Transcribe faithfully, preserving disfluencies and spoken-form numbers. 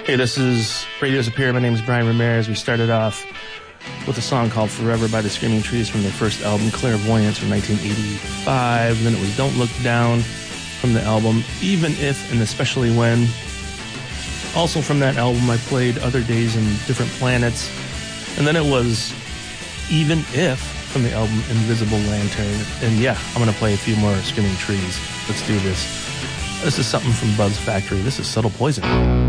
Hey, this is Radio Superior. My name is Brian Ramirez. We started off with a song called Forever by the Screaming Trees from their first album, Clairvoyance, from nineteen eighty-five. Then it was Don't Look Down from the album Even If and Especially When. Also from that album, I played Other Days and Different Planets. And then it was Even If from the album Invisible Lantern. And yeah, I'm going to play a few more Screaming Trees. Let's do this. This is something from Buzz Factory. This is Subtle Poison.